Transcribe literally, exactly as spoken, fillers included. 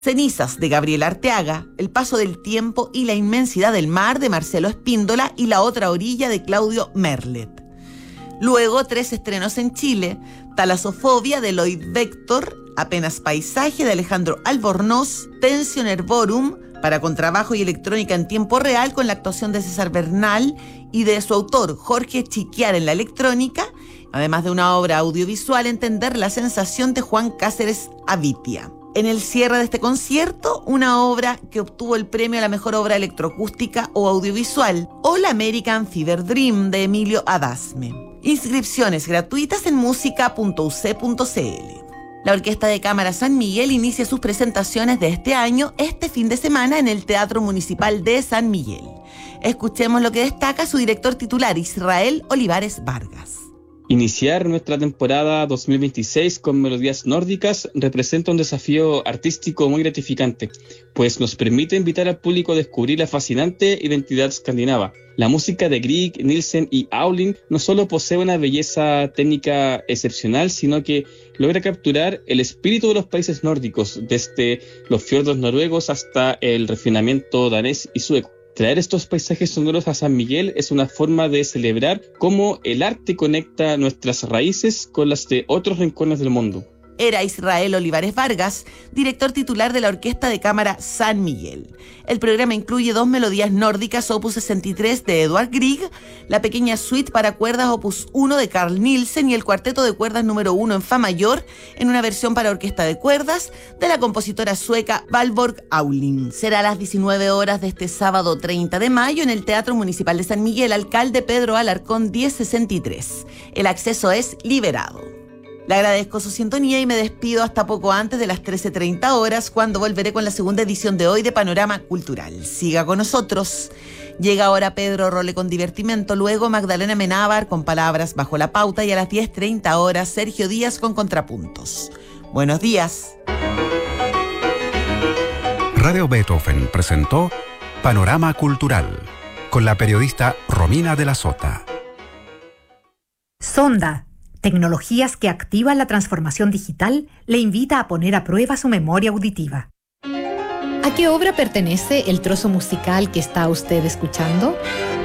Cenizas, de Gabriel Arteaga, El paso del tiempo y la inmensidad del mar, de Marcelo Espíndola, y La otra orilla, de Claudio Merlet. Luego, tres estrenos en Chile: Talasofobia, de Lloyd Vector, Apenas paisaje, de Alejandro Albornoz, Tension Herborum, para contrabajo y electrónica en tiempo real, con la actuación de César Bernal y de su autor Jorge Chiquiar en la electrónica, además de una obra audiovisual, Entender la sensación, de Juan Cáceres Avitia. En el cierre de este concierto, una obra que obtuvo el premio a la mejor obra electroacústica o audiovisual, All American Fever Dream, de Emilio Adasme. Inscripciones gratuitas en música punto u c punto c l. La Orquesta de Cámara San Miguel inicia sus presentaciones de este año este fin de semana en el Teatro Municipal de San Miguel. Escuchemos lo que destaca su director titular, Israel Olivares Vargas. Iniciar nuestra temporada dos mil veintiséis con melodías nórdicas representa un desafío artístico muy gratificante, pues nos permite invitar al público a descubrir la fascinante identidad escandinava. La música de Grieg, Nielsen y Aulin no solo posee una belleza técnica excepcional, sino que logra capturar el espíritu de los países nórdicos, desde los fiordos noruegos hasta el refinamiento danés y sueco. Traer estos paisajes sonoros a San Miguel es una forma de celebrar cómo el arte conecta nuestras raíces con las de otros rincones del mundo. Era Israel Olivares Vargas, director titular de la Orquesta de Cámara San Miguel. El programa incluye dos melodías nórdicas, opus sesenta y tres de Edvard Grieg, la pequeña suite para cuerdas opus uno de Carl Nielsen y el cuarteto de cuerdas número uno en fa mayor, en una versión para orquesta de cuerdas de la compositora sueca Valborg Aulin. Será a las diecinueve horas de este sábado treinta de mayo en el Teatro Municipal de San Miguel, Alcalde Pedro Alarcón diez sesenta y tres. El acceso es liberado. Le agradezco su sintonía y me despido hasta poco antes de las trece treinta horas, cuando volveré con la segunda edición de hoy de Panorama Cultural. Siga con nosotros. Llega ahora Pedro Role con Divertimento, luego Magdalena Menábar con Palabras bajo la pauta, y a las diez treinta horas Sergio Díaz con Contrapuntos. Buenos días. Radio Beethoven presentó Panorama Cultural con la periodista Romina de la Sota. Sonda, tecnologías que activan la transformación digital, le invita a poner a prueba su memoria auditiva. ¿A qué obra pertenece el trozo musical que está usted escuchando?